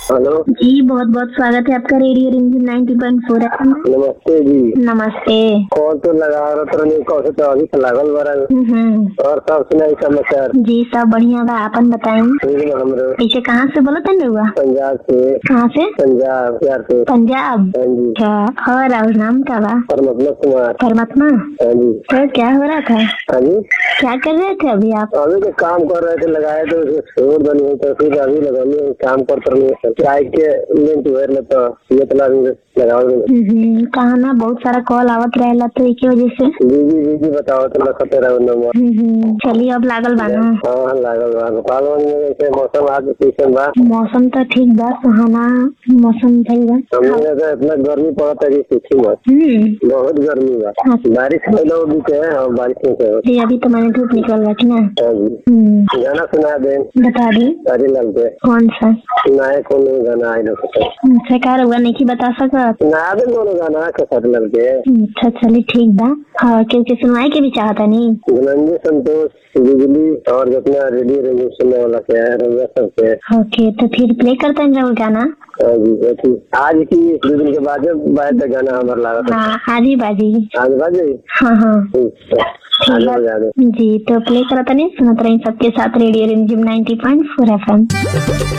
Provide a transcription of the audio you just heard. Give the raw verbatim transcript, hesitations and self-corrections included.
Hello जी, बहुत बहुत स्वागत है आपका रेडियो रिमझिम नाइन्टी पॉइंट फोर एफ एम। नमस्ते जी। नमस्ते। कॉल तो लगा रहा नहीं कौन से अभी तो लागल बरा हम्म, और सब सुनाई समाचार। जी सब बढ़िया बा, आपन बताई। ठीक है हमरो पीछे कहाँ से बोला था हुआ? पंजाब से। कहाँ से? पंजाब यार से। पंजाब। हाँ जी। अच्छा, और और नाम का बा? परमात्मा कुमार। परमात्मा। हाँ जी। तो क्या हो रहा था? हाँ जी। क्या कर रहे थे अभी आप? अभी तो काम कर रहे थे, लगाए तो छोड़ बनी है तो फिर अभी लगानी काम करते रहिए चाय के लेन टू वेर तो ये तो लगाओ। हम्म, कहा ना बहुत सारा कॉल आवत रहेला तो एक वजह से। जी जी जी जी बताओ तो लखते रहो नंबर। हम्म, चलिए अब लागल बा ना। हाँ लागल बा। नेपाल में ऐसे मौसम आज कैसन बा? मौसम तो ठीक बा, सुहाना मौसम भइल बा। हमने तो इतना गर्मी पड़ता है कि पूछी मत। हम्म, बहुत गर्मी बा। हाँ। बारिश पहले भी के है और बारिश नहीं के। जी अभी तो मैंने धूप निकल रखी ना। हाँ जी। हम्म, गाना सुना दे। बता दी। सारी लग दे। कौन सा? नया कौन गाना आई लोग सरकार हुआ नहीं बता सकत। नया दे दोनों गाना के साथ लग दे। अच्छा चलिए ठीक बा। हाँ, क्योंकि सुनवाई के भी चाहता नहीं। धनंजय संतोष, बिजली और जितना रेडियो रेडियो सुनने वाला क्या है रंगा सबके। ओके, तो फिर प्ले करते हैं जरूर गाना। हाँ जी। ऐसी आज की दो दिन के बाद बाहर तक गाना हमारा लगा था। हाँ, आज ही बाजी। आज बाजे। हाँ हाँ ठीक है। आज बजा दे। जी, तो प्ले करता नहीं, सुनत रही सबके साथ रेडियो रिमझिम नाइन्टी पॉइंट फोर एफ एम।